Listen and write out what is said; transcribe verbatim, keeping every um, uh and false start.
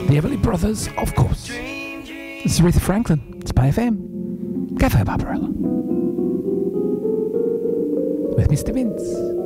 The Everly Brothers, of course. This is Aretha Franklin. It's Bay F M. Cafe Barbarella. With Mister Vince.